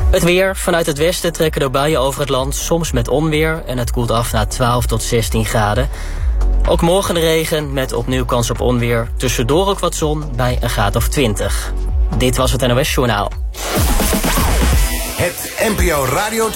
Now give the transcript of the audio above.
Het weer. Vanuit het westen trekken er buien over het land, soms met onweer. En het koelt af naar 12 tot 16 graden. Ook morgen de regen met opnieuw kans op onweer. Tussendoor ook wat zon bij een graad of 20. Dit was het NOS Journaal. Het NPO Radio